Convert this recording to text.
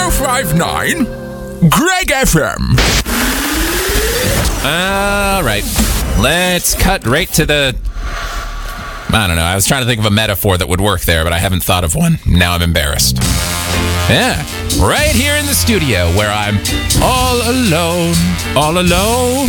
1059 Greg FM. All right. Let's cut right to the... I don't know. I was trying to think of a metaphor that would work there, but I haven't thought of one. Now I'm embarrassed. Yeah. Right here in the studio where I'm all alone. All alone.